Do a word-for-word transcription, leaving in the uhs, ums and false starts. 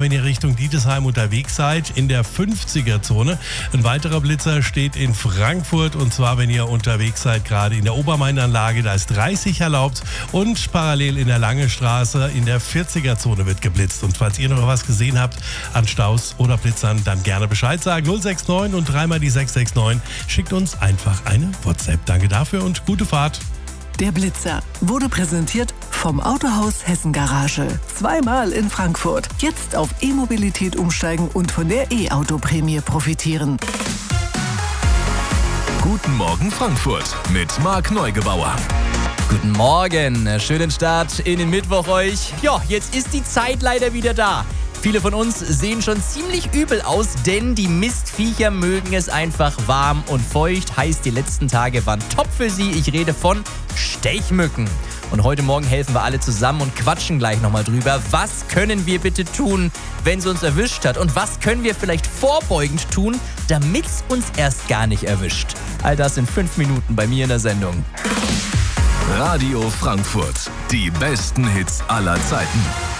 wenn ihr Richtung Dietesheim unterwegs seid, in der fünfziger-Zone. Ein weiterer Blitzer steht in Frankfurt und zwar, wenn ihr unterwegs seid, gerade in der Obermainanlage, da ist dreißig erlaubt und parallel in der Lange Straße in der vierziger-Zone wird geblitzt. Und falls ihr noch was gesehen habt an Staus oder Blitzern, dann gerne Bescheid sagen. null sechs neun und dreimal die sechs sechs neun. Schickt uns einfach eine WhatsApp. Danke dafür und gute Fahrt. Der Blitzer wurde präsentiert vom Autohaus Hessen Garage. Zweimal in Frankfurt. Jetzt auf E-Mobilität umsteigen und von der E-Auto-Prämie profitieren. Guten Morgen Frankfurt mit Marc Neugebauer. Guten Morgen, schönen Start in den Mittwoch euch. Ja, jetzt ist die Zeit leider wieder da. Viele von uns sehen schon ziemlich übel aus, denn die Mistviecher mögen es einfach warm und feucht. Heißt, die letzten Tage waren top für sie. Ich rede von Stechmücken. Und heute Morgen helfen wir alle zusammen und quatschen gleich nochmal drüber. Was können wir bitte tun, wenn es uns erwischt hat? Und was können wir vielleicht vorbeugend tun, damit es uns erst gar nicht erwischt? All das in fünf Minuten bei mir in der Sendung. Radio Frankfurt. Die besten Hits aller Zeiten.